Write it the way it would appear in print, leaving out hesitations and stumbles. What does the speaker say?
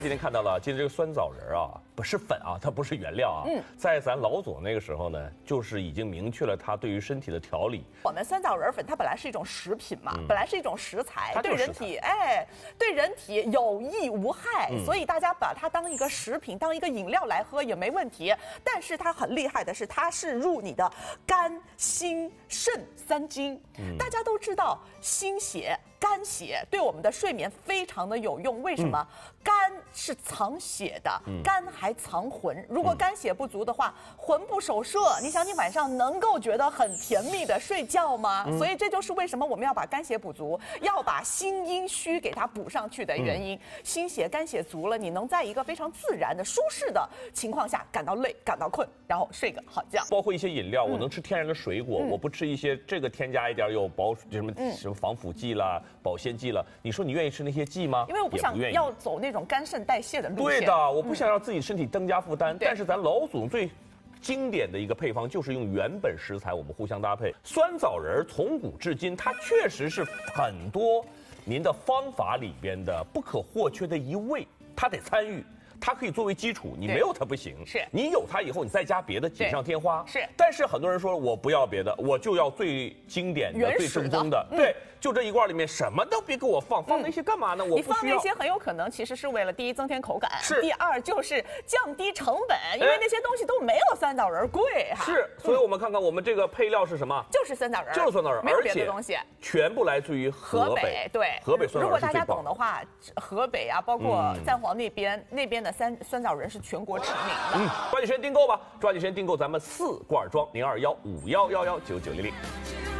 今天看到了，今天这个酸枣仁啊，不是粉啊，它不是原料啊。在咱老祖那个时候呢，就是已经明确了它对于身体的调理。 我们酸枣仁粉它本来是一种食品嘛，本来是一种食材，对人体对人体有益无害，所以大家把它当一个食品，当一个饮料来喝也没问题。但是它很厉害的是，它是入你的肝、心、肾三经。大家都知道，心血、肝血对我们的睡眠非常的有用。为什么？肝是藏血的，肝还藏魂。如果肝血不足的话，魂不守舍，你想你晚上能够觉得很甜蜜的睡觉吗？所以这就是为什么我们要把肝血补足，要把心阴虚给它补上去的原因。心血、肝血足了，你能在一个非常自然的、舒适的情况下感到累、感到困，然后睡个好觉。 包括一些饮料，我能吃天然的水果，我不吃一些这个添加一点有什么防腐剂啦、保鲜剂了。你说你愿意吃那些剂吗？ 因为我不想要走那种肝肾代谢的路线。 对的，我不想让自己身体增加负担。但是咱老祖宗最经典的一个配方就是用原本食材，我们互相搭配。酸枣仁从古至今，它确实是很多您的方法里边的不可或缺的一味，它得参与。它可以作为基础，你没有它不行。 是你有它以后，你再加别的锦上添花。 是， 但是很多人说我不要别的，我就要最经典的、最正宗的。对，就这一罐里面什么都别给我放那些干嘛呢？我你放那些很有可能其实是为了第一增添口感， 是第二就是降低成本，因为那些东西都没有酸枣仁贵哈。 是，所以我们看看我们这个配料是什么？ 就是酸枣仁， 就是酸枣仁， 没有别的东西， 全部来自于河北。 对， 河北酸枣仁是最棒的。 如果大家懂的话，河北啊，包括赞皇那边的酸枣仁是全国驰名的。 抓紧时间订购吧，抓紧时间订购咱们4罐装，02151119900。